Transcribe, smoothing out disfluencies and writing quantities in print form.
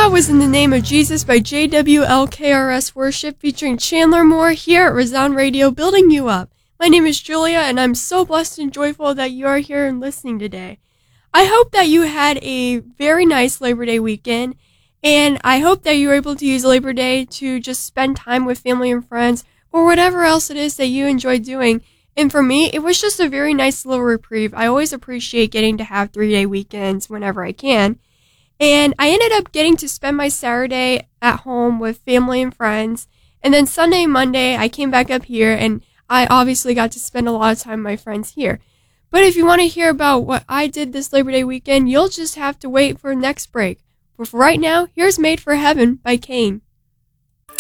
That was In the Name of Jesus by JWLKRS Worship featuring Chandler Moore here at Resound Radio, building you up. My name is Julia, and I'm so blessed and joyful that you are here and listening today. I hope that you had a very nice Labor Day weekend, and I hope that you were able to use Labor Day to just spend time with family and friends, or whatever else it is that you enjoy doing. And for me, it was just a very nice little reprieve. I always appreciate getting to have 3-day weekends whenever I can. And I ended up getting to spend my Saturday at home with family and friends. And then Sunday and Monday, I came back up here, and I obviously got to spend a lot of time with my friends here. But if you want to hear about what I did this Labor Day weekend, you'll just have to wait for the next break. But for right now, here's Made for Heaven by Kane.